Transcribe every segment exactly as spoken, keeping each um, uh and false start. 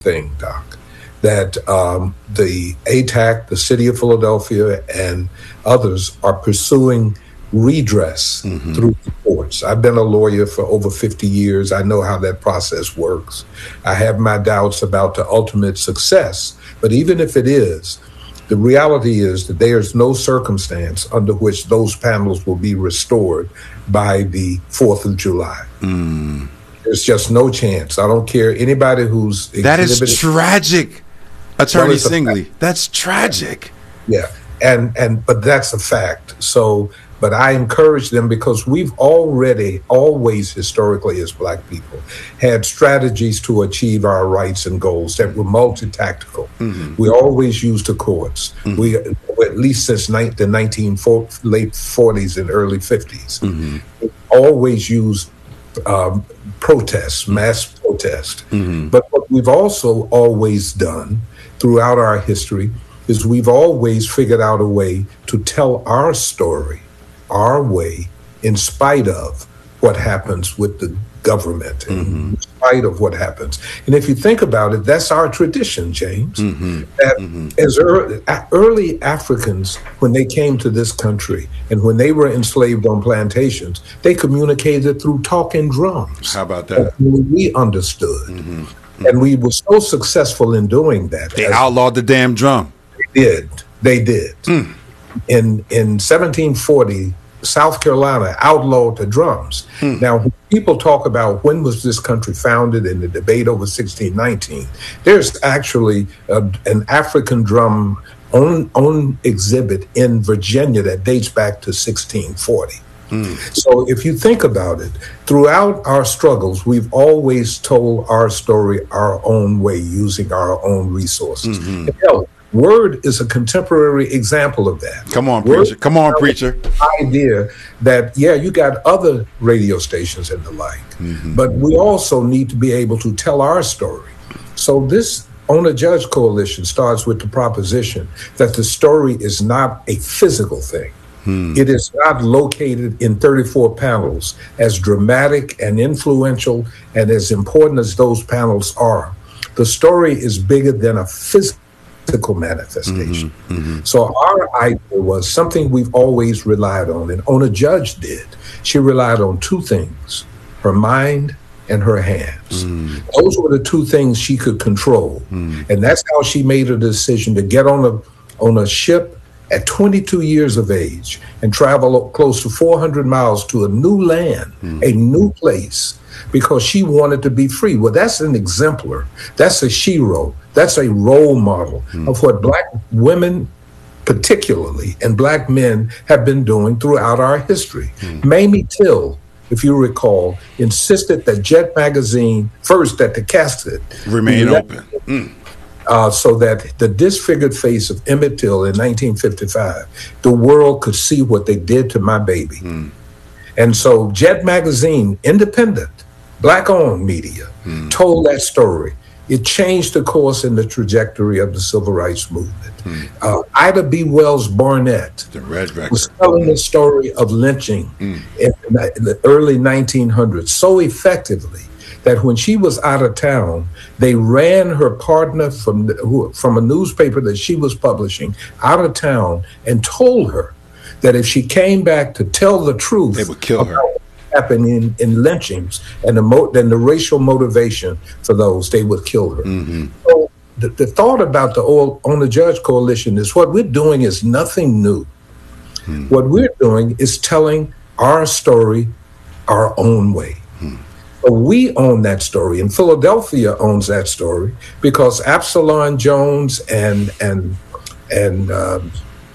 thing, Doc, that um, the A T A C, the city of Philadelphia, and others are pursuing redress mm-hmm. through the courts. I've been a lawyer for over fifty years. I know how that process works. I have my doubts about the ultimate success, but even if it is, the reality is that there's no circumstance under which those panels will be restored by the fourth of July. Mm. There's just no chance. I don't care anybody who's that is tragic, Attorney Singley. That's tragic. Yeah, and and but that's a fact. So, but I encourage them because we've already, always historically as Black people, had strategies to achieve our rights and goals that were multi-tactical. Mm-hmm. We always used the courts. Mm-hmm. We, at least since ni- the nineteen late forties and early fifties, mm-hmm. we always used um, protests, mass protest. Mm-hmm. But what we've also always done throughout our history is we've always figured out a way to tell our story our way, in spite of what happens with the government, mm-hmm. in spite of what happens. And if you think about it, that's our tradition, James. Mm-hmm. That mm-hmm. as early, early Africans, when they came to this country and when they were enslaved on plantations, they communicated through talking drums. How about that? We understood. Mm-hmm. Mm-hmm. And we were so successful in doing that. They outlawed the damn drum. They did. They did. Mm. In in seventeen forty, South Carolina outlawed the drums. Hmm. Now, when people talk about when was this country founded in the debate over sixteen nineteen, there's actually a, an African drum on, on exhibit in Virginia that dates back to sixteen forty. Hmm. So if you think about it, throughout our struggles, we've always told our story our own way, using our own resources. Mm-hmm. And hell, Word is a contemporary example of that. Come on, Word preacher. Come on, preacher. Idea that, yeah, you got other radio stations and the like, mm-hmm. but we also need to be able to tell our story. So this Owner-Judge Coalition starts with the proposition that the story is not a physical thing. Hmm. It is not located in thirty-four panels. As dramatic and influential and as important as those panels are, the story is bigger than a physical manifestation. Mm-hmm, mm-hmm. So our idea was something we've always relied on, and Owner-Judge did. She relied on two things: her mind and her hands. Mm. Those were the two things she could control. Mm. And that's how she made a decision to get on a on a ship at twenty-two years of age and travel close to four hundred miles to a new land, mm. a new place, because she wanted to be free. Well, that's an exemplar. That's a shero. That's a role model mm. of what Black women particularly and Black men have been doing throughout our history. Mm. Mamie Till, if you recall, insisted that Jet magazine, first that the casket remain open. Mm. Uh, so that the disfigured face of Emmett Till in nineteen fifty-five, the world could see what they did to my baby. Mm. And so Jet magazine, independent, Black-owned media, mm. told that story. It changed the course and the trajectory of the civil rights movement. Mm. Uh, Ida B. Wells Barnett the Red was telling the story of lynching mm. in the early nineteen hundreds so effectively that when she was out of town, they ran her partner from the, who, from a newspaper that she was publishing out of town and told her that if she came back to tell the truth, they would kill her. Happened in, in lynchings and the mo- then the racial motivation for those, they would kill her. Mm-hmm. So the, the thought about the old Owner-Judge Coalition is what we're doing is nothing new. Mm-hmm. What we're doing is telling our story our own way. Mm-hmm. So we own that story, and Philadelphia owns that story because Absalom Jones and and and um,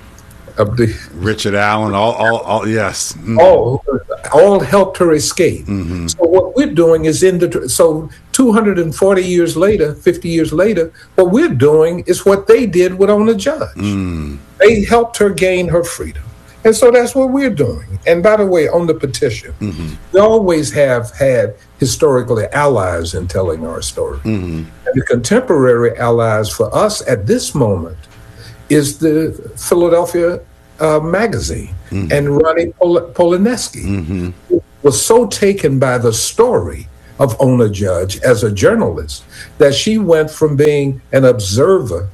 of the Richard Allen, all, all, all yes, mm. all, all helped her escape. Mm-hmm. So what we're doing is in the so two hundred forty years later, fifty years later, what we're doing is what they did with Owner-Judge. Mm. They helped her gain her freedom, and so that's what we're doing. And by the way, on the petition, mm-hmm. we always have had historically allies in telling our story, mm-hmm. and the contemporary allies for us at this moment is the Philadelphia uh, Magazine mm-hmm. and Ronnie Pol- Polineski mm-hmm. was so taken by the story of Ona Judge as a journalist, that she went from being an observer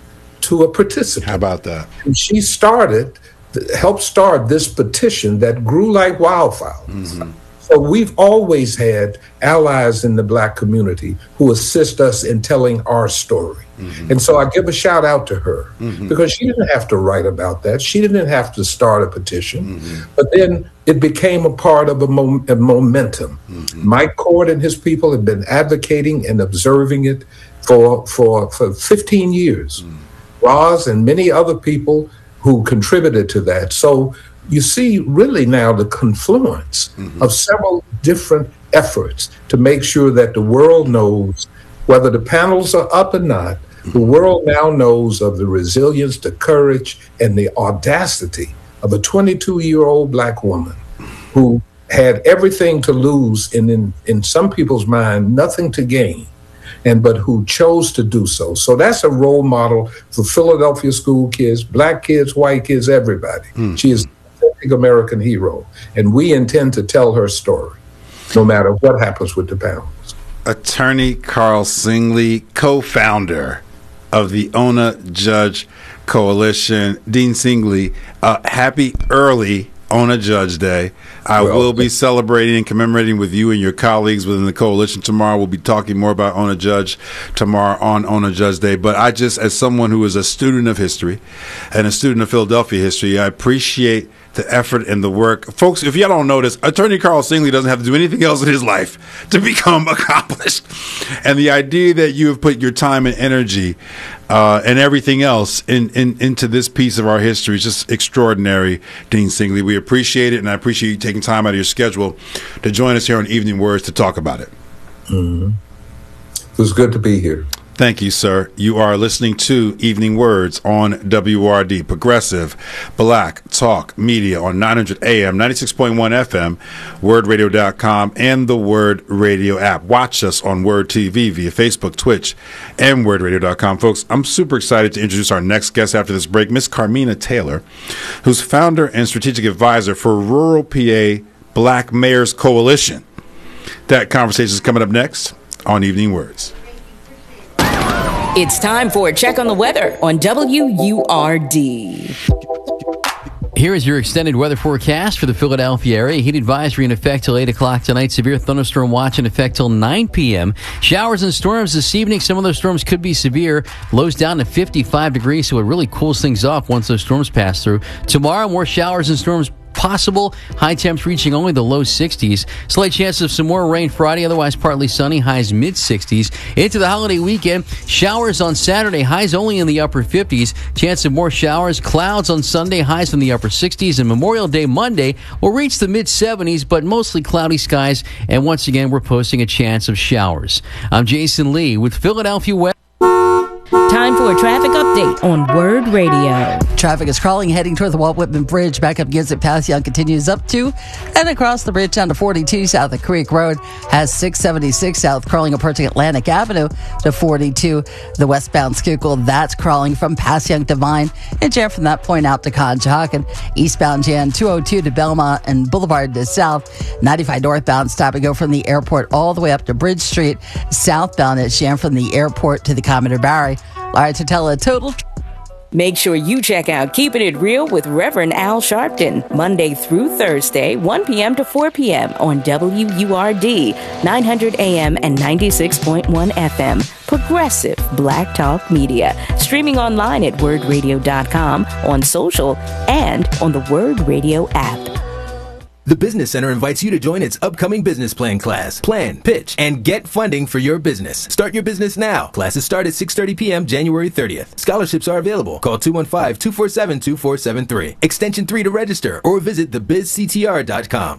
to a participant. How about that? And she started, helped start this petition that grew like wildfire. Mm-hmm. So we've always had allies in the Black community who assist us in telling our story. Mm-hmm. And so I give a shout out to her mm-hmm. because she didn't have to write about that. She didn't have to start a petition. Mm-hmm. But then it became a part of a, mom- a momentum. Mm-hmm. Mike Cord and his people have been advocating and observing it for, for, for fifteen years. Mm-hmm. Roz and many other people who contributed to that. So you see really now the confluence mm-hmm. of several different efforts to make sure that the world knows, whether the panels are up or not, mm-hmm. the world now knows of the resilience, the courage, and the audacity of a twenty-two-year-old Black woman who had everything to lose and in, in some people's mind, nothing to gain, and but who chose to do so. So that's a role model for Philadelphia school kids, Black kids, white kids, everybody. Mm-hmm. She is American hero, and we intend to tell her story no matter what happens with the panels. Attorney Carl Singley, co-founder of the Ona Judge Coalition. Dean Singley, uh, happy early Ona Judge Day. I well, will be celebrating and commemorating with you and your colleagues within the coalition tomorrow. We'll be talking more about Ona Judge tomorrow on Ona Judge Day. But I just, as someone who is a student of history and a student of Philadelphia history, I appreciate the effort and the work. Folks, if y'all don't notice, Attorney Carl Singley doesn't have to do anything else in his life to become accomplished. And the idea that you have put your time and energy uh, and everything else in, in, into this piece of our history is just extraordinary, Dean Singley. We appreciate it, and I appreciate you taking time out of your schedule to join us here on Evening Words to talk about it. Mm-hmm. It was good to be here. Thank you, sir. You are listening to Evening Words on W R D, Progressive Black Talk Media on nine hundred A M, ninety-six point one F M, word radio dot com, and the Word Radio app. Watch us on Word T V via Facebook, Twitch, and word radio dot com. Folks, I'm super excited to introduce our next guest after this break, Miss Carmina Taylor, who's founder and strategic advisor for Rural P A Black Mayors Coalition. That conversation is coming up next on Evening Words. It's time for a check on the weather on W U R D. Here is your extended weather forecast for the Philadelphia area. Heat advisory in effect till eight o'clock tonight. Severe thunderstorm watch in effect till nine p.m. Showers and storms this evening. Some of those storms could be severe. Lows down to fifty-five degrees, so it really cools things off once those storms pass through. Tomorrow, more showers and storms possible. High temps reaching only the low sixties. Slight chance of some more rain Friday, otherwise partly sunny. Highs mid sixties. Into the holiday weekend, showers on Saturday. Highs only in the upper fifties. Chance of more showers. Clouds on Sunday. Highs in the upper sixties. And Memorial Day Monday will reach the mid seventies, but mostly cloudy skies. And once again, we're posting a chance of showers. I'm Jason Lee with Philadelphia Weather. Time for a traffic update on Word Radio. Traffic is crawling heading toward the Walt Whitman Bridge. Back up against it, past Young continues up to and across the bridge down to forty-two south of Creek Road. Has six seventy-six south crawling approaching Atlantic Avenue to forty-two. The westbound Schuylkill, that's crawling from past Young to Vine and jam from that point out to Conshohocken. Eastbound Jan two oh two to Belmont and Boulevard to South. ninety-five northbound stop and go from the airport all the way up to Bridge Street. Southbound it's jam from the airport to the Commodore Barry. All right, to tell a total. Make sure you check out Keeping It Real with Reverend Al Sharpton, Monday through Thursday, one p.m. to four p.m. on W U R D, nine hundred A M and ninety-six point one F M. Progressive Black Talk Media. Streaming online at word radio dot com, on social, and on the Word Radio app. The Business Center invites you to join its upcoming business plan class. Plan, pitch, and get funding for your business. Start your business now. Classes start at six thirty p.m. January thirtieth. Scholarships are available. Call two one five, two four seven, two four seven three. Extension three to register or visit the biz c t r dot com.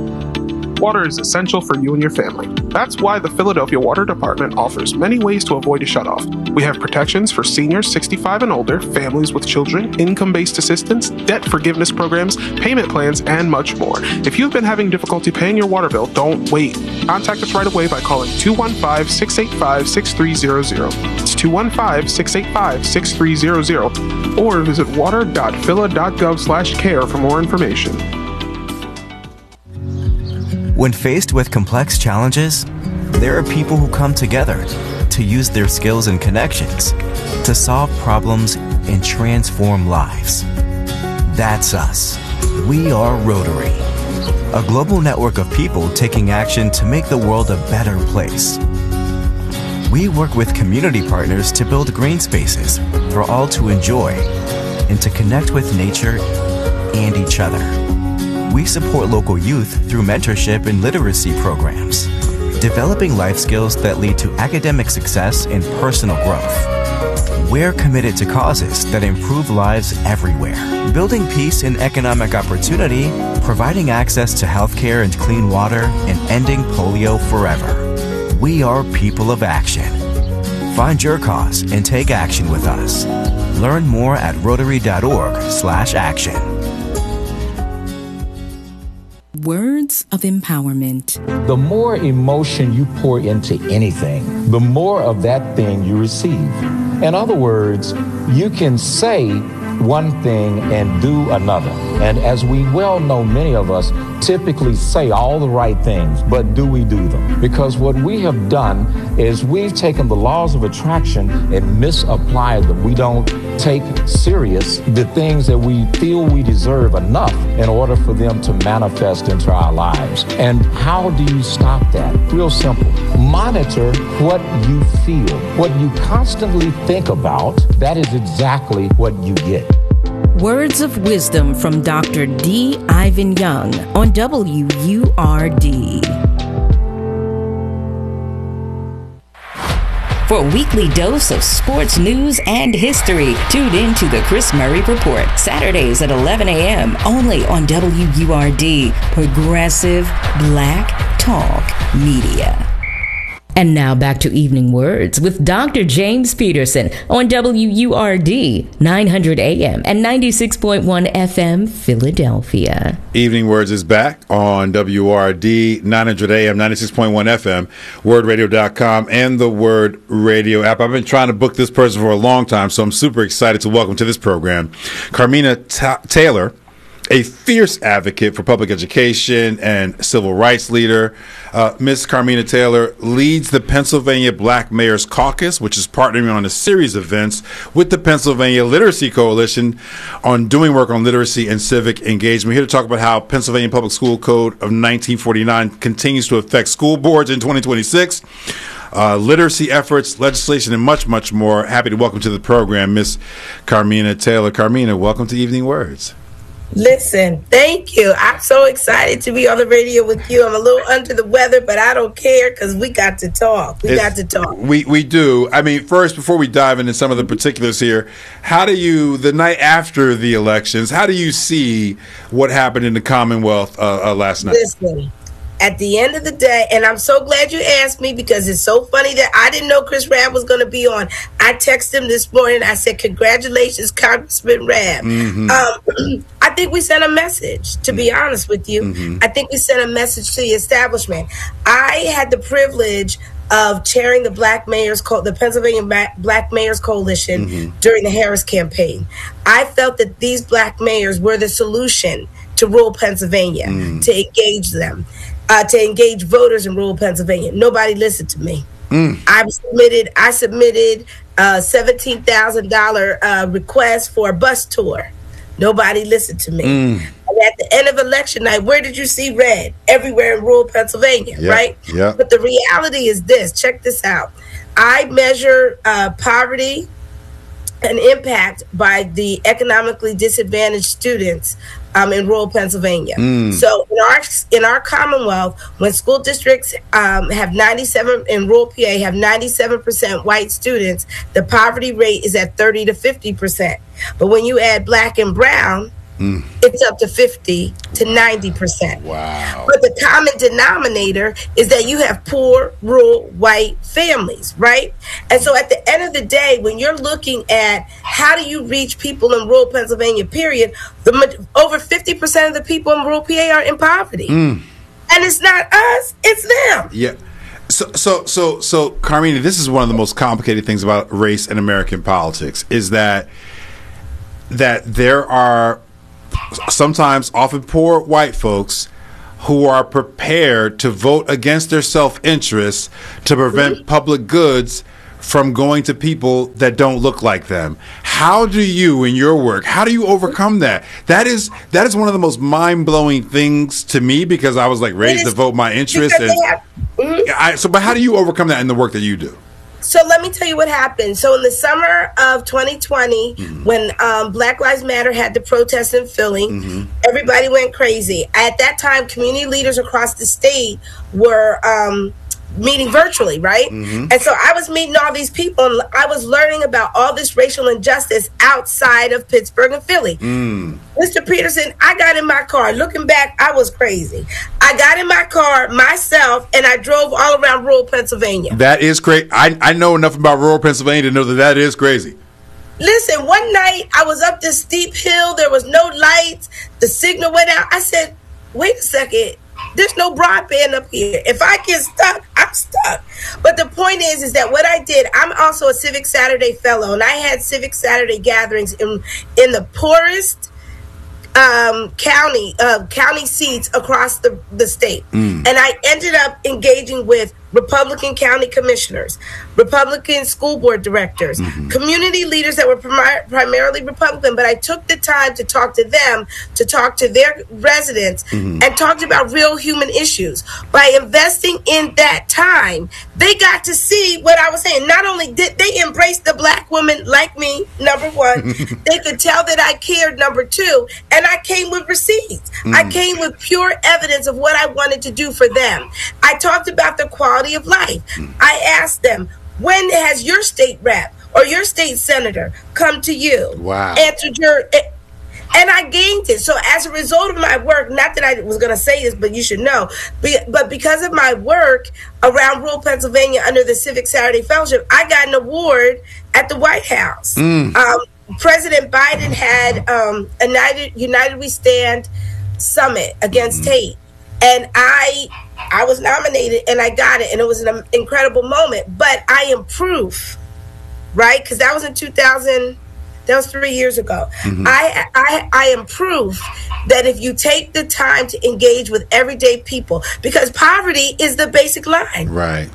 Water is essential for you and your family. That's why the Philadelphia Water Department offers many ways to avoid a shutoff. We have protections for seniors sixty-five and older, families with children, income-based assistance, debt forgiveness programs, payment plans, and much more. If you've been having difficulty paying your water bill, don't wait. Contact us right away by calling two one five, six eight five, six three zero zero. It's two one five, six eight five, six three zero zero. Or visit water dot phila dot gov slash care for more information. When faced with complex challenges, there are people who come together to use their skills and connections to solve problems and transform lives. That's us. We are Rotary, a global network of people taking action to make the world a better place. We work with community partners to build green spaces for all to enjoy and to connect with nature and each other. We support local youth through mentorship and literacy programs, developing life skills that lead to academic success and personal growth. We're committed to causes that improve lives everywhere, building peace and economic opportunity, providing access to healthcare and clean water, and ending polio forever. We are people of action. Find your cause and take action with us. Learn more at rotary.org slash action. Words of empowerment. The more emotion you pour into anything, the more of that thing you receive. In other words, you can say one thing and do another. And as we well know, many of us typically say all the right things, but do we do them? Because what we have done is we've taken the laws of attraction and misapplied them. We don't take serious the things that we feel we deserve enough in order for them to manifest into our lives. And how do you stop that? Real simple. Monitor what you feel. What you constantly think about, that is exactly what you get. Words of wisdom from Doctor D. Ivan Young on W U R D. For a weekly dose of sports news and history, tune in to the Chris Murray Report, Saturdays at eleven a.m. only on W U R D, Progressive Black Talk Media. And now back to Evening Words with Doctor James Peterson on W U R D, nine hundred A M and ninety-six point one F M, Philadelphia. Evening Words is back on W U R D, nine hundred A M, ninety-six point one F M, word radio dot com, and the Word Radio app. I've been trying to book this person for a long time, so I'm super excited to welcome to this program Carmina Ta- Taylor, a fierce advocate for public education and civil rights leader. Uh, Miss Carmina Taylor leads the Pennsylvania Black Mayors Caucus, which is partnering on a series of events with the Pennsylvania Literacy Coalition on doing work on literacy and civic engagement. Here to talk about how Pennsylvania Public School Code of nineteen forty-nine continues to affect school boards in twenty twenty-six. Uh, literacy efforts, legislation, and much, much more. Happy to welcome to the program Miss Carmina Taylor. Carmina, welcome to Evening Words. Listen, thank you. I'm so excited to be on the radio with you. I'm a little under the weather, but I don't care because we got to talk. We it's, got to talk. We we do. I mean, first, before we dive into some of the particulars here, how do you, the night after the elections, how do you see what happened in the Commonwealth uh, uh, last night? Listen. At the end of the day, and I'm so glad you asked me because it's so funny that I didn't know Chris Rabb was going to be on. I texted him this morning. I said, congratulations, Congressman Rabb. Mm-hmm. Um, I think we sent a message, to be honest with you. Mm-hmm. I think we sent a message to the establishment. I had the privilege of chairing the Black Mayors, Co- the Pennsylvania Black Mayors Coalition mm-hmm. during the Harris campaign. I felt that these Black mayors were the solution to rural Pennsylvania, mm. to engage them. Uh, to engage voters in rural Pennsylvania. Nobody listened to me. Mm. I submitted I submitted a seventeen thousand dollars uh, request for a bus tour. Nobody listened to me. Mm. And at the end of election night, where did you see red? Everywhere in rural Pennsylvania, yep. right? Yep. But the reality is this. Check this out. I measure uh, poverty and impact by the economically disadvantaged students Um, in rural Pennsylvania. Mm. So in our in our Commonwealth, when school districts um, have ninety-seven in rural P A have ninety-seven percent white students, the poverty rate is at thirty to fifty percent. But when you add Black and brown, mm. it's up to fifty to ninety percent. Wow. But the common denominator is that you have poor rural white families, right? And so at the end of the day, when you're looking at how do you reach people in rural Pennsylvania, period, the over fifty percent of the people in rural P A are in poverty. Mm. And it's not us, it's them. Yeah. So, so, so, so, Carmina, this is one of the most complicated things about race in American politics is that that there are sometimes often poor white folks who are prepared to vote against their self-interest to prevent mm-hmm. public goods from going to people that don't look like them. How do you, in your work, how do you overcome that? That is that is one of the most mind-blowing things to me, because I was like raised to vote my interest. And have, mm-hmm. I, so, but how do you overcome that in the work that you do? So let me tell you what happened. So in the summer of twenty twenty, mm-hmm. when um, Black Lives Matter had the protest in Philly, mm-hmm. everybody went crazy. At that time, community leaders across the state were um, meeting virtually, right? Mm-hmm. And so I was meeting all these people, and I was learning about all this racial injustice outside of Pittsburgh and Philly. Mm. Mister Peterson, I got in my car. Looking back, I was crazy. I got in my car myself, and I drove all around rural Pennsylvania. That is crazy. I, I know enough about rural Pennsylvania to know that that is crazy. Listen, one night I was up this steep hill. There was no lights. The signal went out. I said, wait a second. There's no broadband up here. If I get stuck, I'm stuck. But the point is, is that what I did, I'm also a Civic Saturday fellow, and I had Civic Saturday gatherings in in the poorest um, county uh, county seats across the, the state. Mm. And I ended up engaging with Republican county commissioners, Republican school board directors, mm-hmm. community leaders that were prim- primarily Republican, but I took the time to talk to them, to talk to their residents, mm-hmm. and talked about real human issues. By investing in that time, they got to see what I was saying. Not only did they embrace the Black woman like me, number one, they could tell that I cared, number two, and I came with receipts. Mm-hmm. I came with pure evidence of what I wanted to do for them. I talked about the quality of life. I asked them, when has your state rep or your state senator come to you? Wow. Answered your, and I gained it. So as a result of my work, not that I was going to say this, but you should know, but because of my work around rural Pennsylvania under the Civic Saturday Fellowship, I got an award at the White House. Mm. Um, President Biden had um, a United, United We Stand summit against mm. Tate. And I I was nominated and I got it, and it was an incredible moment. But I am proof, right? Because that was in two thousand. That was three years ago. Mm-hmm. I, I I am proof that if you take the time to engage with everyday people, because poverty is the basic line. Right.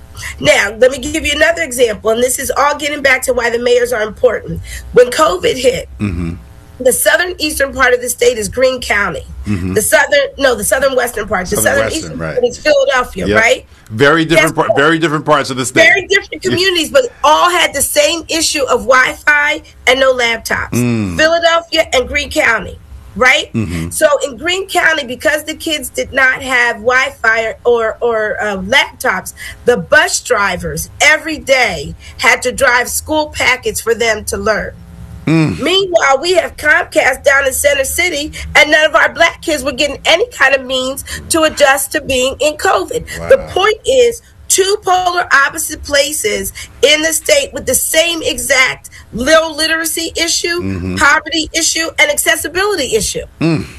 Now, let me give you another example, and this is all getting back to why the mayors are important. When COVID hit, mm-hmm. the southern eastern part of the state is Greene County. Mm-hmm. The southern, no, the southern western part. The southern, southern eastern right. part is Philadelphia, yep. right? Very different, par- very different parts of the state. Very different communities, but all had the same issue of Wi-Fi and no laptops. Mm. Philadelphia and Greene County, right? Mm-hmm. So in Greene County, because the kids did not have Wi-Fi or or uh, laptops, the bus drivers every day had to drive school packets for them to learn. Mm. Meanwhile, we have Comcast down in Center City, and none of our Black kids were getting any kind of means to adjust to being in COVID. Wow. The point is, two polar opposite places in the state with the same exact low literacy issue, mm-hmm. poverty issue, and accessibility issue. Mm.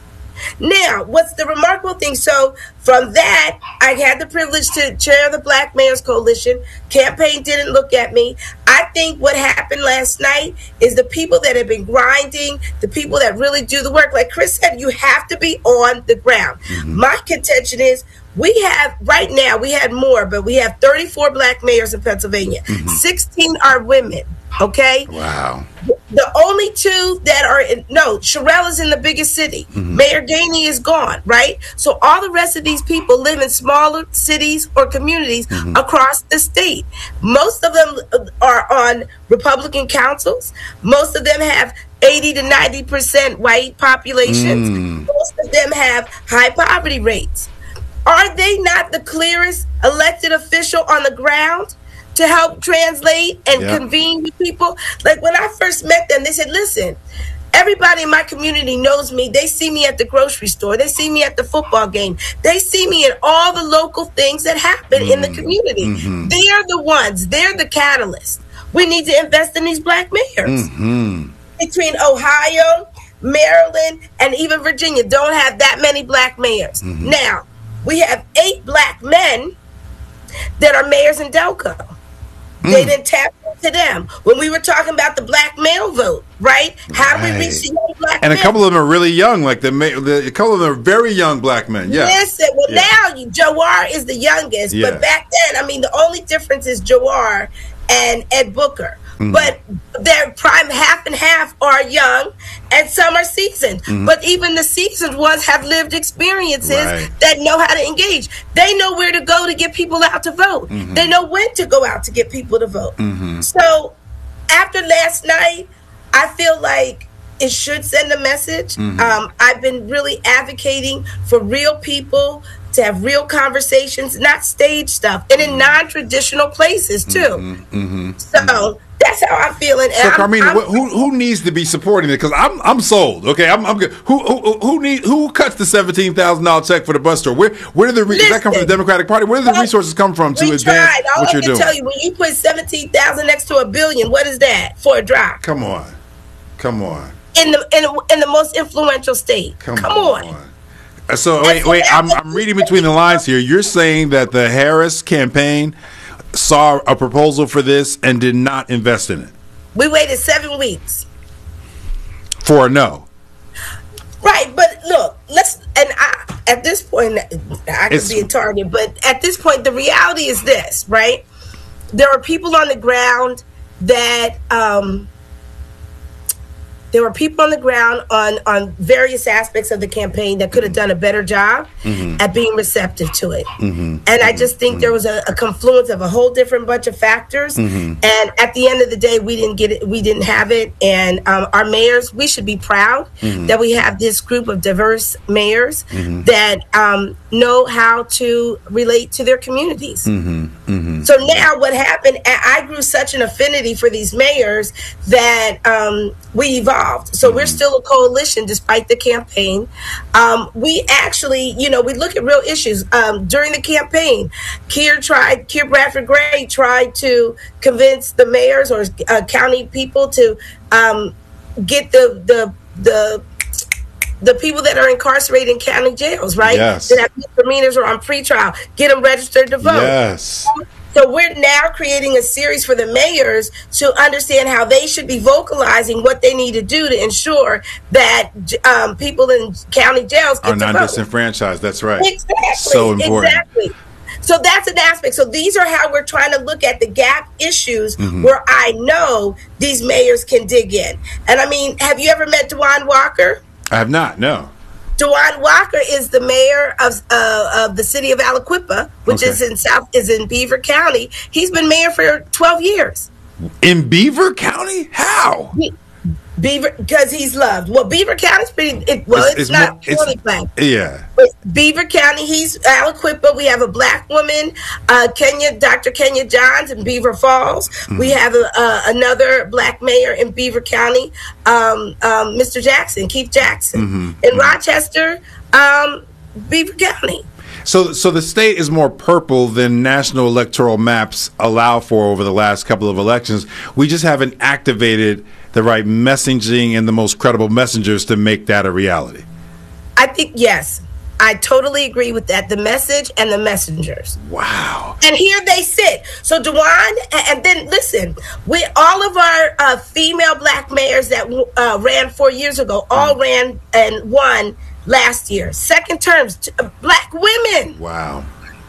Now, what's the remarkable thing? So from that, I had the privilege to chair the Black Mayors Coalition. Campaign didn't look at me. I think what happened last night is the people that have been grinding, the people that really do the work. Like Chris said, you have to be on the ground. Mm-hmm. My contention is we have, right now, we had more, but we have thirty-four Black mayors in Pennsylvania. Mm-hmm. sixteen are women. Okay. Wow. The only two that are in, no, Sherelle is in the biggest city. Mm-hmm. Mayor Gainey is gone, right? So all the rest of these people live in smaller cities or communities mm-hmm. across the state. Most of them are on Republican councils. Most of them have eighty to ninety percent white populations. Mm. Most of them have high poverty rates. Are they not the clearest elected official on the ground to help translate and yeah. convene with people? Like when I first met them, they said, listen, everybody in my community knows me. They see me at the grocery store. They see me at the football game. They see me in all the local things that happen mm-hmm. in the community. Mm-hmm. They are the ones. They're the catalyst. We need to invest in these Black mayors. Mm-hmm. Between Ohio, Maryland, and even Virginia don't have that many Black mayors. Mm-hmm. Now, we have eight Black men that are mayors in Delco. Mm. They didn't tap into them. When we were talking about the Black male vote, right? How do we reach the young black and men. a couple of them are really young. Like the, the a couple of them are very young black men. Yeah. Listen, well yeah. now Jawar is the youngest, Yeah. but back then, I mean, the only difference is Jawar and Ed Booker. Mm-hmm. But they're prime half and half are young, and some are seasoned. Mm-hmm. But even the seasoned ones have lived experiences Right. that know how to engage. They know where to go to get people out to vote. Mm-hmm. They know when to go out to get people to vote. Mm-hmm. So after last night, I feel like it should send a message. Mm-hmm. Um, I've been really advocating for real people to have real conversations, not stage stuff, and in non-traditional places too. Mm-hmm. Mm-hmm. So that's how I'm feeling. So, Carmina, who who needs to be supporting it? Because I'm I'm sold. Okay, I'm I'm good. Who who who need who cuts the seventeen thousand dollar check for the bus tour? Where where do the does that come from? The Democratic Party? Where do the resources come from to we advance tried. All what I you're can doing? tell you, when you put seventeen thousand next to a billion, what is that for a drop? Come on, come on. In the in, the- in the most influential state. Come, Come on. on. Uh, So wait, wait. I'm I'm reading between the lines here. You're saying that the Harris campaign saw a proposal for this and did not invest in it We waited seven weeks. for a no. Right, but look, let's and I at this point I could It's- be a target, but at this point the reality is this, right? There are people on the ground that um there were people on the ground on on various aspects of the campaign that could have done a better job Mhm. at being receptive to it. Mhm. And I just think there was a, a confluence of a whole different bunch of factors. Mhm. And at the end of the day, we didn't get it. We didn't have it. And um, our mayors, we should be proud Mhm. that we have this group of diverse mayors Mhm. that um, know how to relate to their communities. Mm-hmm. Mm-hmm. So now what happened, I I grew such an affinity for these mayors that um, we evolved. So we're still a coalition despite the campaign. Um, we actually, you know, we look at real issues. Um, during the campaign, Keir tried, Keir Bradford Gray tried to convince the mayors or uh, county people to um, get the, the, the, the people that are incarcerated in county jails, right? Yes. That have misdemeanors or on pretrial, get them registered to vote. Yes. So we're now creating a series for the mayors to understand how they should be vocalizing what they need to do to ensure that um, people in county jails get Are to not vote. disenfranchised. That's right. Exactly. So important. Exactly. So that's an aspect. So these are how we're trying to look at the gap issues Mhm. where I know these mayors can dig in. And I mean, have you ever met Dewan Walker? I have not. No. Dewan Walker is the mayor of uh, of the city of Aliquippa, which Okay. is in South is in Beaver County. He's been mayor for twelve years. In Beaver County? How? Beaver, because he's loved. Well, Beaver County's pretty. It, well, It's- it's, it's not more- it's- purely black. Yeah. But Beaver County, he's Aliquippa. We have a black woman, uh, Kenya, Doctor Kenya Johns in Beaver Falls. Mm-hmm. We have a, uh, another black mayor in Beaver County, um, um, Mister Jackson, Keith Jackson. Mhm. In Rochester, um, Beaver County. So, so the state is more purple than national electoral maps allow for over the last couple of elections. We just haven't activated the right messaging and the most credible messengers to make that a reality. I think, yes, I totally agree with that. The message and the messengers. Wow. And here they sit. So Dewan, and then listen, we all of our uh, female black mayors that uh, ran four years ago all ran and won last year. Second terms, t- uh, black women. Wow.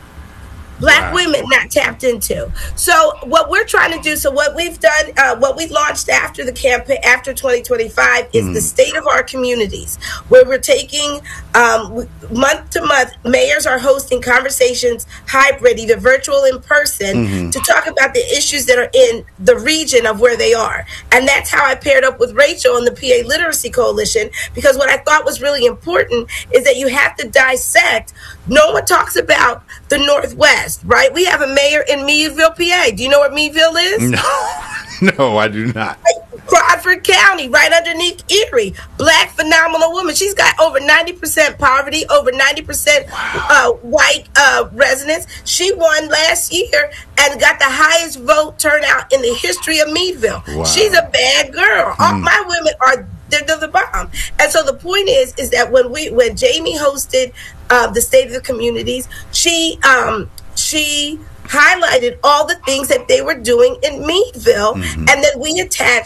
Black Wow. women not tapped into. So what we're trying to do, so what we've done, uh, what we launched after the campaign, after twenty twenty-five, is Mm. the state of our communities, where we're taking um, month to month, mayors are hosting conversations, hybrid, either virtual, in person, Mhm. to talk about the issues that are in the region of where they are. And that's how I paired up with Rachel and the P A Literacy Coalition, because what I thought was really important is that you have to dissect. No one talks about the Northwest, right? We have a mayor in Meadville, P A. Do you know where Meadville is? No, no, I do not. Crawford County, right underneath Erie. Black, phenomenal woman. She's got over ninety percent poverty, over ninety percent uh, white uh, residents. She won last year and got the highest vote turnout in the history of Meadville. Wow. She's a bad girl. All Hmm. my women are they're, they're the bomb. And so the point is, is that when we when Jamie hosted uh, the State of the Communities, she um, she highlighted all the things that they were doing in Meadville, Mhm. and then we attached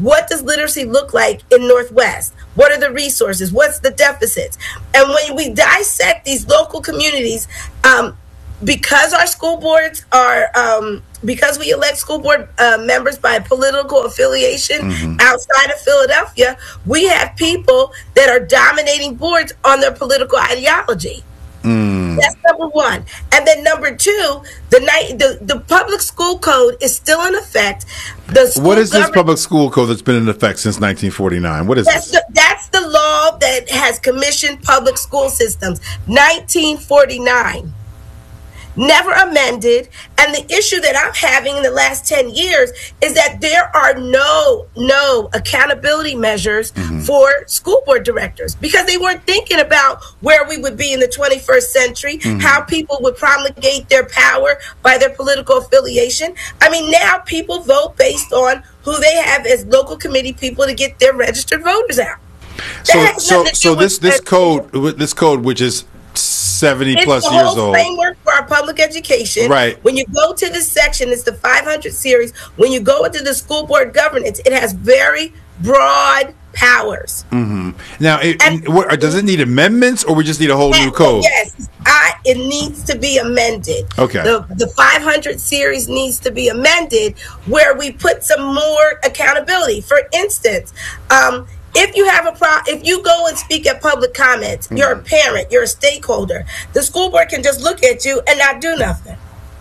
what does literacy look like in Northwest? What are the resources? What's the deficits? And when we dissect these local communities, um, because our school boards are, um, because we elect school board uh, members by political affiliation mm-hmm. outside of Philadelphia, we have people that are dominating boards on their political ideology. Mm. That's number one. And then number two, the night the, the public school code is still in effect. The school what is this public school code that's been in effect since nineteen forty-nine? What is that's this? The, that's the law that has commissioned public school systems. nineteen forty-nine. Never amended. And the issue that I'm having in the last ten years is that there are no, no accountability measures mm-hmm. for school board directors because they weren't thinking about where we would be in the twenty-first century, mm-hmm. how people would promulgate their power by their political affiliation. I mean, now people vote based on who they have as local committee people to get their registered voters out. So, so, so this, this code, this code, which is seventy it's plus the years whole old. Framework for our public education. Right. When you go to this section, it's the five hundred series. When you go into the school board governance, it has very broad powers. Mm-hmm. Now, it, and, what, does it need amendments, or we just need a whole new code? Yes, I, it needs to be amended. Okay. The the five hundred series needs to be amended, where we put some more accountability. For instance, um, if you have a pro, if you go and speak at public comments, mm-hmm. you're a parent, you're a stakeholder. The school board can just look at you and not do nothing.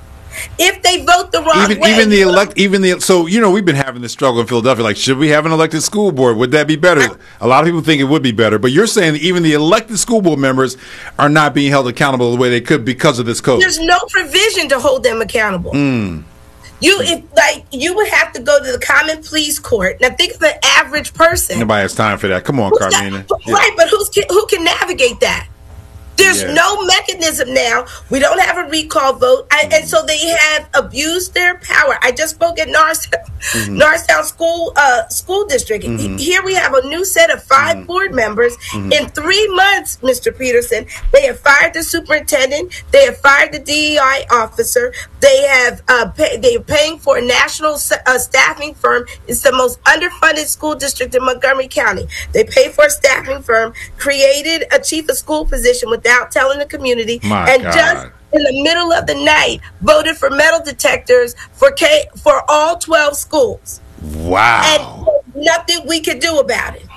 If they vote the wrong even, way, even the elect, even the so you know we've been having this struggle in Philadelphia. Like, should we have an elected school board? Would that be better? I, a lot of people think it would be better, but you're saying that even the elected school board members are not being held accountable the way they could because of this code. There's no provision to hold them accountable. Mm. You if like you would have to go to the common pleas court. Now think of an average person. Nobody has time for that. Come on, Carmina. Yeah. Right, but who's who can navigate that? There's yeah. no mechanism now. We don't have a recall vote, I, and so they have abused their power. I just spoke at Norristown, mm-hmm. Norristown School uh, School District. Mm-hmm. Here we have a new set of five mm-hmm. board members. Mm-hmm. In three months, Mister Peterson, they have fired the superintendent. They have fired the D E I officer. They have uh, pay, they are paying for a national uh, staffing firm. It's the most underfunded school district in Montgomery County. They pay for a staffing firm, created a chief of school position without telling the community, My and God. just in the middle of the night voted for metal detectors for K for all twelve schools. Wow! And nothing we could do about it.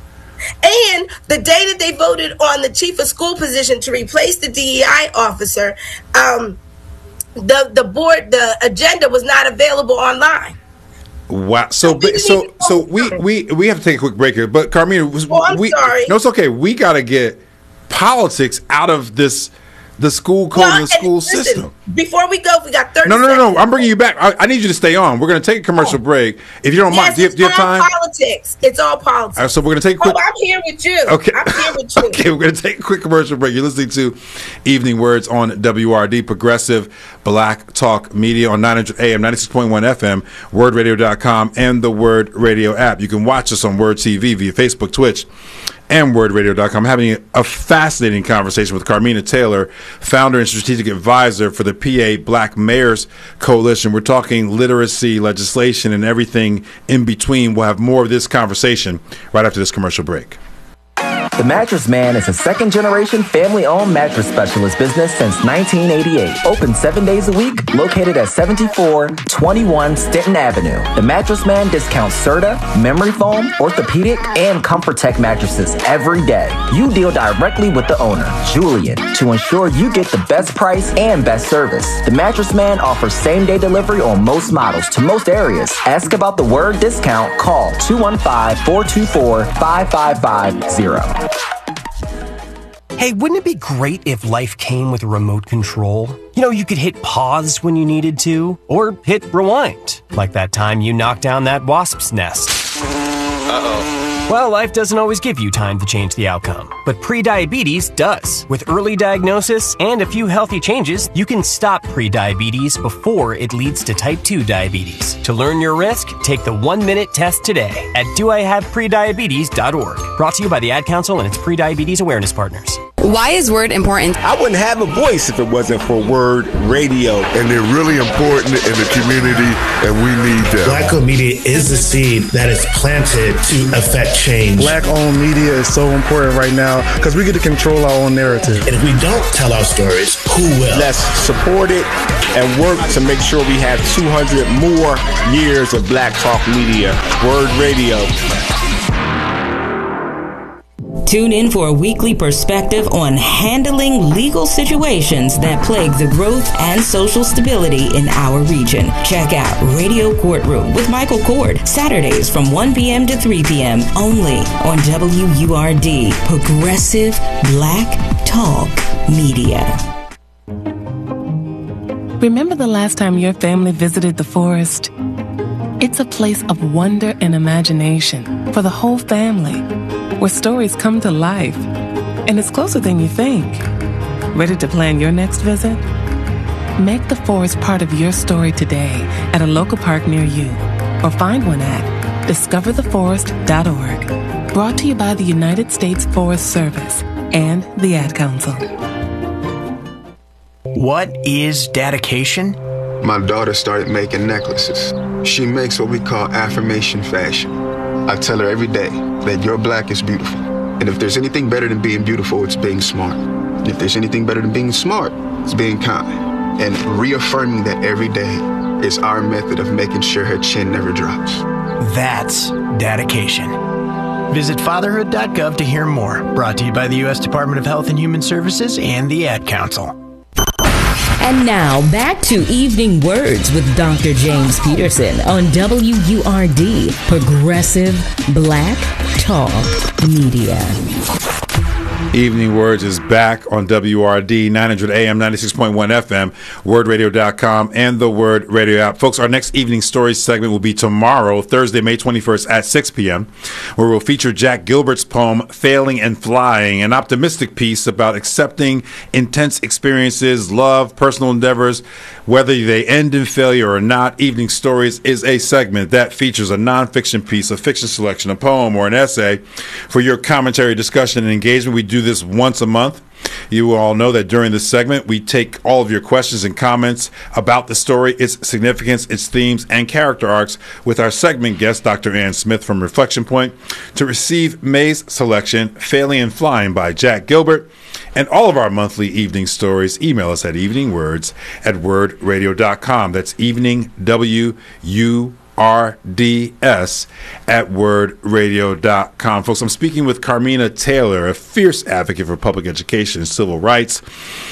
And the day that they voted on the chief of school position to replace the D E I officer, um, the the board the agenda was not available online. Wow. So so so we, we we have to take a quick break here. But Carmina, oh, I'm we sorry. no, it's okay. We got to get politics out of this the school code well, and the school listen, system. Before we go, we got thirty No, no, no, seconds. no. I'm bringing you back. I, I need you to stay on. We're going to take a commercial oh. break. If you don't yes, mind, do you, it's do you have all time? Politics. It's all politics. All right, so we're going to take a quick. Oh, I'm here with you. Okay. I'm here with you. Okay, we're going to take a quick commercial break. You're listening to Evening Words on W R D, Progressive Black Talk Media on nine hundred A M, ninety-six point one F M, word radio dot com, and the Word Radio app. You can watch us on Word T V via Facebook, Twitch, and word radio dot com. Having a fascinating conversation with Carmina Taylor, founder and strategic advisor for the P A Black Mayors Coalition. We're talking literacy, legislation, and everything in between. We'll have more of this conversation right after this commercial break. The Mattress Man is a second-generation family-owned mattress specialist business since nineteen eighty-eight. Open seven days a week, located at seventy-four twenty-one Stenton Avenue. The Mattress Man discounts Serta, memory foam, orthopedic, and ComfortTech mattresses every day. You deal directly with the owner, Julian, to ensure you get the best price and best service. The Mattress Man offers same-day delivery on most models to most areas. Ask about the word discount. Call two one five, four two four, five five five zero. Hey, wouldn't it be great if life came with a remote control? You know, you could hit pause when you needed to, or hit rewind, like that time you knocked down that wasp's nest. Uh-oh. Well, life doesn't always give you time to change the outcome, but prediabetes does. With early diagnosis and a few healthy changes, you can stop prediabetes before it leads to type two diabetes. To learn your risk, take the one-minute test today at do I have prediabetes dot org. Brought to you by the Ad Council and its prediabetes awareness partners. Why is Word important? I wouldn't have a voice if it wasn't for Word Radio. And they're really important in the community, and we need them. Black-owned media is the seed that is planted to affect change. Black-owned media is so important right now because we get to control our own narrative. And if we don't tell our stories, who will? Let's support it and work to make sure we have two hundred more years of Black Talk Media. Word Radio. Tune in for a weekly perspective on handling legal situations that plague the growth and social stability in our region. Check out Radio Courtroom with Michael Cord, Saturdays from one p.m. to three p.m. only on W U R D, Progressive Black Talk Media. Remember the last time your family visited the forest? It's a place of wonder and imagination for the whole family, where stories come to life, and it's closer than you think. Ready to plan your next visit? Make the forest part of your story today at a local park near you, or find one at discover the forest dot org. Brought to you by the United States Forest Service and the Ad Council. What is dedication? My daughter started making necklaces. She makes what we call affirmation fashion. I tell her every day that your black is beautiful. And if there's anything better than being beautiful, it's being smart. And if there's anything better than being smart, it's being kind. And reaffirming that every day is our method of making sure her chin never drops. That's dedication. Visit fatherhood dot gov to hear more. Brought to you by the U S Department of Health and Human Services and the Ad Council. And now, back to Evening Words with Doctor James Peterson on W U R D, Progressive Black Talk Media. Evening Words is back on W R D, nine hundred A M, ninety-six point one F M, word radio dot com, and the Word Radio app. Folks, our next Evening Stories segment will be tomorrow, Thursday, May twenty-first at six p.m., where we'll feature Jack Gilbert's poem, Failing and Flying, an optimistic piece about accepting intense experiences, love, personal endeavors, whether they end in failure or not. Evening Stories is a segment that features a nonfiction piece, a fiction selection, a poem, or an essay for your commentary, discussion, and engagement. We do this once a month. You all know that during this segment, we take all of your questions and comments about the story, its significance, its themes, and character arcs with our segment guest, Doctor Ann Smith from Reflection Point, to receive May's selection, Failing and Flying by Jack Gilbert. And all of our monthly evening stories, email us at eveningwords at word radio dot com. That's evening, W U R D S at word radio dot com. Folks, I'm speaking with Carmina Taylor, a fierce advocate for public education and civil rights,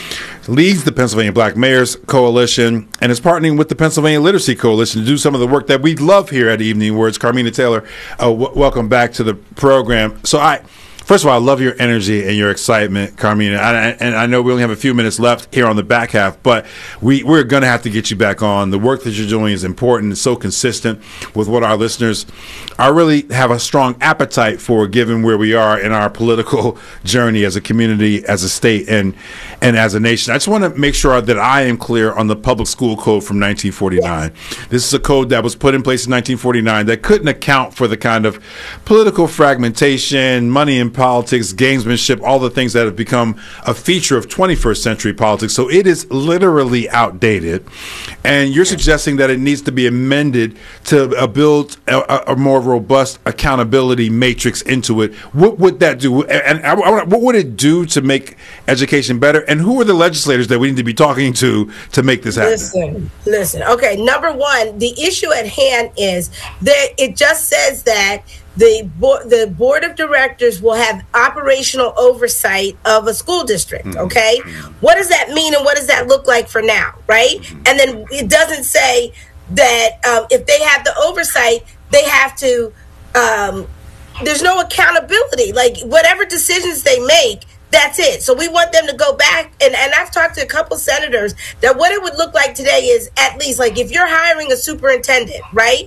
leads the Pennsylvania Black Mayors Coalition, and is partnering with the Pennsylvania Literacy Coalition to do some of the work that we love here at Evening Words. Carmina Taylor, uh, w- welcome back to the program. So I... First of all, I love your energy and your excitement, Carmina. And, and I know we only have a few minutes left here on the back half, but we, we're going to have to get you back on. The work that you're doing is important. It's so consistent with what our listeners are really have a strong appetite for, given where we are in our political journey as a community, as a state, and and as a nation. I just want to make sure that I am clear on the Public School Code from nineteen forty-nine. Yes. This is a code that was put in place in nineteen forty-nine that couldn't account for the kind of political fragmentation, money and politics, gamesmanship, all the things that have become a feature of twenty-first century politics. So it is literally outdated. And you're suggesting that it needs to be amended to uh, build a, a more robust accountability matrix into it. What would that do? And I, I, what would it do to make education better? And who are the legislators that we need to be talking to to make this happen? Listen, listen. Okay, number one, the issue at hand is that it just says that The board, the board of directors will have operational oversight of a school district, okay? Mm-hmm. What does that mean and what does that look like for now, right? Mm-hmm. And then it doesn't say that um, if they have the oversight, they have to, um, there's no accountability. Like, whatever decisions they make, that's it. So we want them to go back, and, and I've talked to a couple senators that what it would look like today is at least, like, if you're hiring a superintendent, right,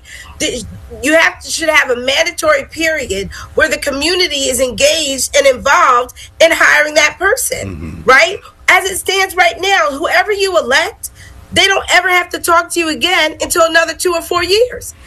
you have to, should have a mandatory period where the community is engaged and involved in hiring that person, mm-hmm. right? As it stands right now, whoever you elect, they don't ever have to talk to you again until another two or four years.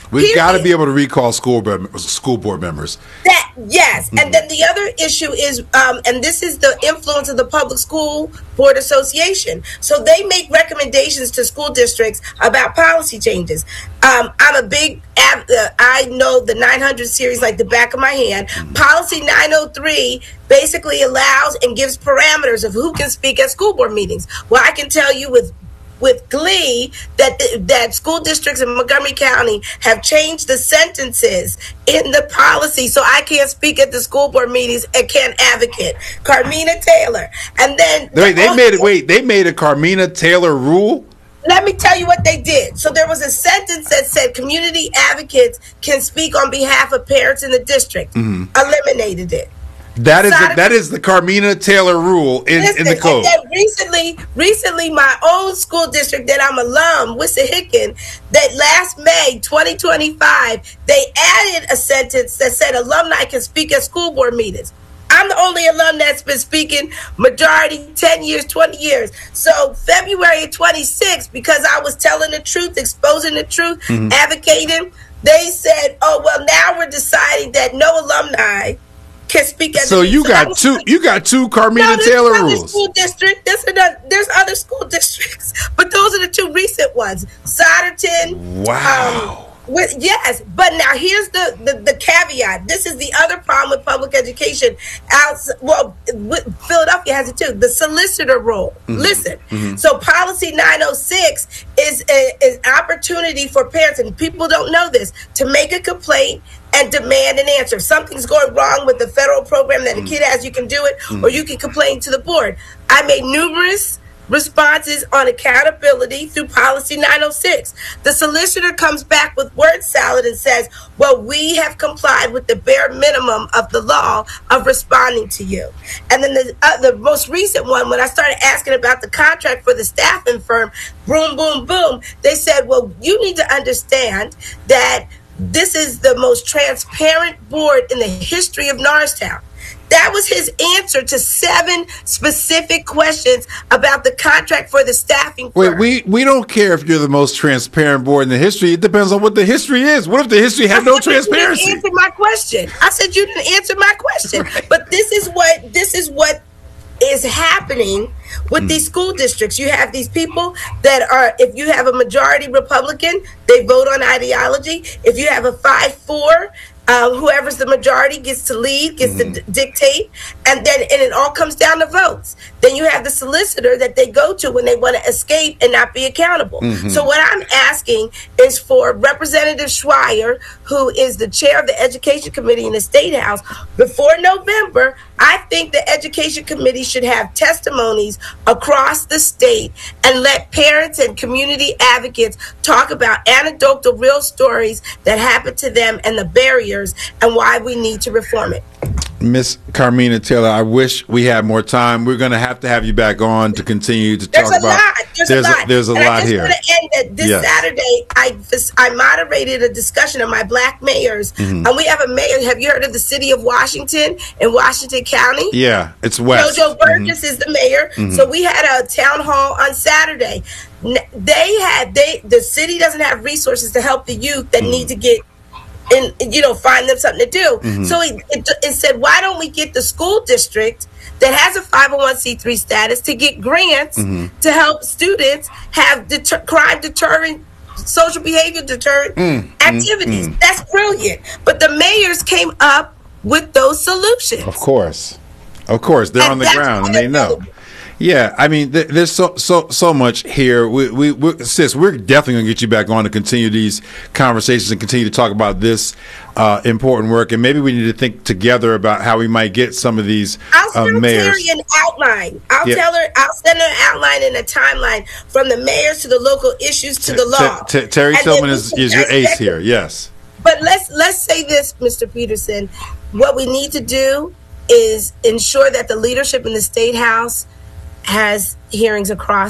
We've got to be able to recall school board, school board members. That yes, Mm-hmm. and then the other issue is, um, and this is the influence of the Public School Board Association. So they make recommendations to school districts about policy changes. Um, I'm a big, ab- uh, I know the nine hundred series like the back of my hand. Mm-hmm. Policy nine oh three basically allows and gives parameters of who can speak at school board meetings. Well, I can tell you with with glee that that school districts in Montgomery County have changed the sentences in the policy, so I can't speak at the school board meetings and can't advocate. Carmina Taylor, and then Wait, they made it. Wait, they made a Carmina Taylor rule. Let me tell you what they did. So there was a sentence that said community advocates can speak on behalf of parents in the district. Mhm. Eliminated it. That is the, that is the Carmina Taylor rule in, Listen, in the code. And then recently, recently, my own school district that I'm alum, Wissahickon, that last May twenty twenty-five, they added a sentence that said alumni can speak at school board meetings. I'm the only alum that's been speaking majority ten years, twenty years. So February twenty-sixth, because I was telling the truth, exposing the truth, Mhm. advocating, they said, oh, well, now we're deciding that no alumni can speak at So the you meeting. got two. You got two Carmina No, there's Taylor other rules. School district. There's another, there's other school districts, but those are the two recent ones. Solderton. Wow. Um, with, yes, but now here's the, the the caveat. This is the other problem with public education. Out, well, with, Philadelphia has it too. The solicitor role. Mhm. Listen. Mhm. So policy nine oh six is a, is an opportunity for parents, and people don't know this, to make a complaint and demand an answer. If something's going wrong with the federal program that a kid has, you can do it, or you can complain to the board. I made numerous responses on accountability through policy nine oh six. The solicitor comes back with word salad and says, well, we have complied with the bare minimum of the law of responding to you. And then the, uh, the most recent one, when I started asking about the contract for the staffing firm, boom, boom, boom, they said, well, you need to understand that this is the most transparent board in the history of Norristown. That was his answer to seven specific questions about the contract for the staffing firm. Wait, we, we don't care if you're the most transparent board in the history. It depends on what the history is. What if the history had no transparency? You didn't answer my question. I said you didn't answer my question. Right. But this is what this is what is happening with mm. these school districts. You have these people that are, if you have a majority Republican, they vote on ideology. If you have a five four, Uh, whoever's the majority gets to lead, gets mm-hmm. to d- dictate, and then and it all comes down to votes. Then you have the solicitor that they go to when they want to escape and not be accountable. Mm-hmm. So what I'm asking is for Representative Schweier, who is the chair of the Education Committee in the State House, before November, I think the Education Committee should have testimonies across the state and let parents and community advocates talk about anecdotal real stories that happened to them and the barriers and why we need to reform it. Miss Carmina Taylor, I wish we had more time. We're going to have to have you back on to continue to there's talk a about. Lot. There's, there's a lot. A, there's a and lot I just here. want to end it. This yes. Saturday, I I moderated a discussion of my black mayors, mm-hmm. and we have a mayor. Have you heard of the city of Washington in Washington County? Yeah, it's west. JoJo Burgess mm-hmm. is the mayor. Mm-hmm. So we had a town hall on Saturday. They had they the city doesn't have resources to help the youth that mm-hmm. need to get. And, you know, find them something to do. Mm-hmm. So it, it, it said, why don't we get the school district that has a five oh one c three status to get grants mm-hmm. to help students have deter- crime deterrent, social behavior deterrent mm-hmm. activities? Mm-hmm. That's brilliant. But the mayors came up with those solutions. Of course. Of course. They're and on the ground and they know. Yeah, I mean, th- there's so so so much here. We, we, we sis, we're definitely going to get you back on to continue these conversations and continue to talk about this uh, important work. And maybe we need to think together about how we might get some of these I'll send uh, mayors. Terry an outline. I'll yeah. tell her. I'll send her an outline and a timeline from the mayors to the local issues to the law. T- T- Terry Tillman is, is your ace here. Yes. But let's let's say this, Mister Peterson. What we need to do is ensure that the leadership in the State House has hearings across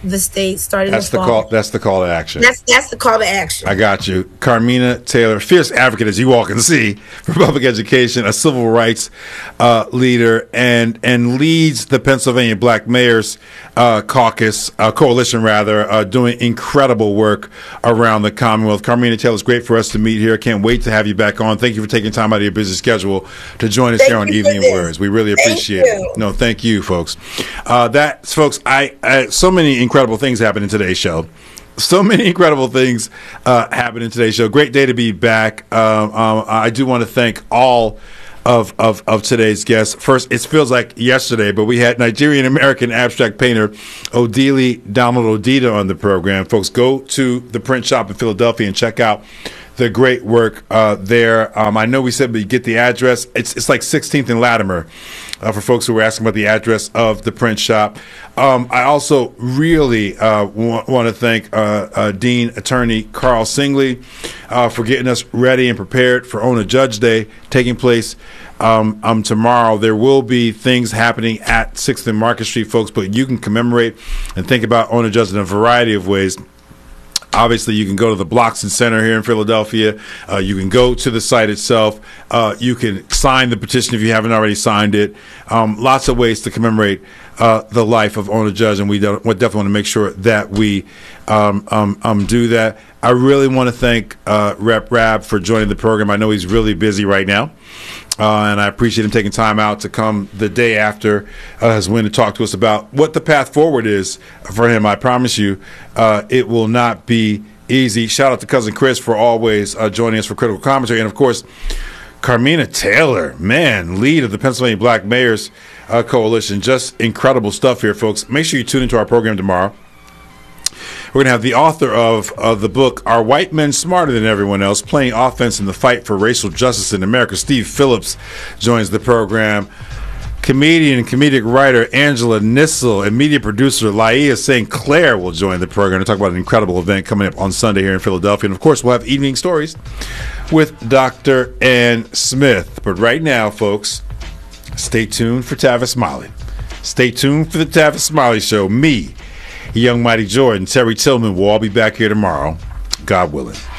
the state starting That's the the fall. call. That's the call to action. That's that's the call to action. I got you. Carmina Taylor, fierce advocate, as you all can see, for public education, a civil rights uh, leader, and and leads the Pennsylvania Black Mayors uh, Caucus, uh, Coalition, rather, uh, doing incredible work around the Commonwealth. Carmina Taylor, it's great for us to meet here. Can't wait to have you back on. Thank you for taking time out of your busy schedule to join us Thank here on you Evening for this. Words. We really Thank appreciate you. it. No, thank you, folks. Uh, that's, folks, I, I so many incredible things happen in today's show. So many incredible things uh, happen in today's show. Great day to be back. Um, um, I do want to thank all of, of, of today's guests. First, it feels like yesterday, but we had Nigerian-American abstract painter Odili Donald Odida on the program. Folks, go to the print shop in Philadelphia and check out the great work uh, there. Um, I know we said we get the address. It's it's like sixteenth and Latimer uh, for folks who were asking about the address of the print shop. Um, I also really uh, want, want to thank uh, uh, Dean Attorney Carl Singley uh, for getting us ready and prepared for Ona Judge Day taking place um, um, tomorrow. There will be things happening at sixth and Market Street, folks, but you can commemorate and think about Ona Judge in a variety of ways. Obviously, you can go to the Bloxton Center here in Philadelphia. Uh, you can go to the site itself. Uh, you can sign the petition if you haven't already signed it. Um, lots of ways to commemorate uh, the life of Ona Judge, and we, we definitely want to make sure that we um, um, um, do that. I really want to thank uh, Rep Rab for joining the program. I know he's really busy right now. Uh, and I appreciate him taking time out to come the day after uh, his win to talk to us about what the path forward is for him. I promise you uh, it will not be easy. Shout out to Cousin Chris for always uh, joining us for Critical Commentary. And, of course, Carmina Taylor, man, lead of the Pennsylvania Black Mayors uh, Coalition. Just incredible stuff here, folks. Make sure you tune into our program tomorrow. We're going to have the author of, of the book, Are White Men Smarter Than Everyone Else? Playing Offense in the Fight for Racial Justice in America. Steve Phillips joins the program. Comedian and comedic writer Angela Nissel and media producer Laia Saint Clair will join the program to talk about an incredible event coming up on Sunday here in Philadelphia. And, of course, we'll have evening stories with Doctor Ann Smith. But right now, folks, stay tuned for Tavis Smiley. Stay tuned for the Tavis Smiley Show. Me, Young Mighty Jordan, Terry Tillman will all be back here tomorrow, God willing.